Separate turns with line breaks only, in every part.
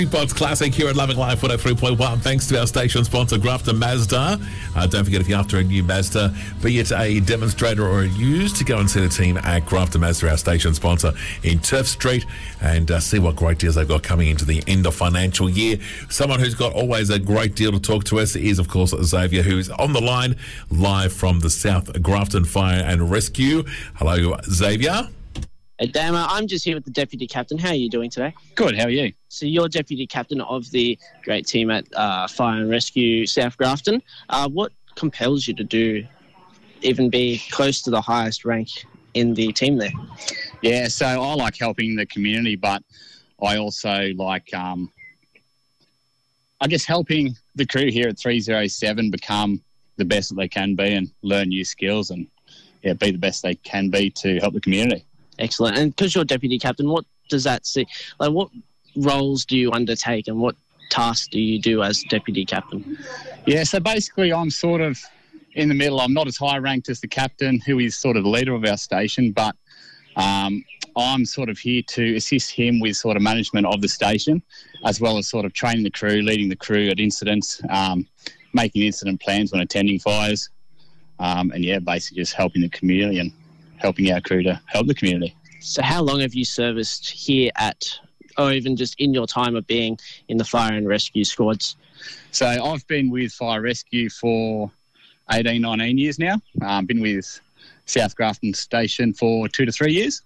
Jukebox Classic here at Loving Life 103.1. Thanks to our station sponsor, Grafton Mazda. Don't forget, if you're after a new Mazda, be it a demonstrator or a used, to go and see the team at Grafton Mazda, our station sponsor in Turf Street, and see what great deals they've got coming into the end of financial year. Someone who's got always a great deal to talk to us is, of course, Xavier, who's on the line live from the South Grafton Fire and Rescue. Hello, Xavier.
Hey, Damo, I'm just here with the Deputy Captain. How are you doing today?
Good, how are you?
So you're Deputy Captain of the great team at Fire and Rescue South Grafton. What compels you to even be close to the highest rank in the team there?
Yeah, so I like helping the community, but I also like, I guess, helping the crew here at 307 become the best that they can be and learn new skills and be the best they can be to help the community.
Excellent. And because you're Deputy Captain, what does that see? Like, what roles do you undertake and what tasks do you do as Deputy Captain?
Yeah, so basically I'm sort of in the middle. I'm not as high ranked as the captain, who is sort of the leader of our station, but I'm sort of here to assist him with sort of management of the station, as well as sort of training the crew, leading the crew at incidents, making incident plans when attending fires, and basically just helping the community and helping our crew to help the community.
So how long have you serviced here or even just in your time of being in the fire and rescue squads?
So I've been with Fire Rescue for 18, 19 years now. Been with South Grafton Station for 2 to 3 years.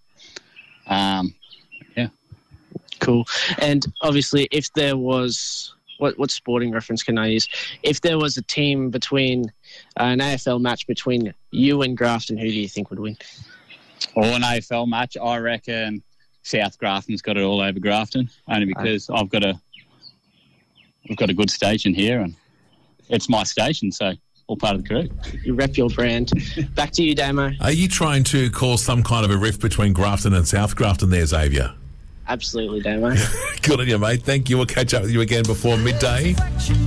Cool. And obviously, if there was... What sporting reference can I use? If there was a team between an AFL match between you and Grafton, who do you think would win?
Or an AFL match, I reckon South Grafton's got it all over Grafton, only because we've got a good station here and it's my station, so all part of the crew.
You rep your brand. Back to you, Damo.
Are you trying to cause some kind of a rift between Grafton and South Grafton there, Xavier?
Absolutely, Damo.
Good on you, mate. Thank you. We'll catch up with you again before midday.